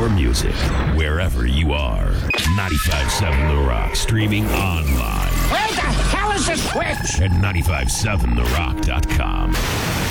your music wherever you are. 95.7 The Rock, streaming online. Where the hell is the switch? At 957therock.com.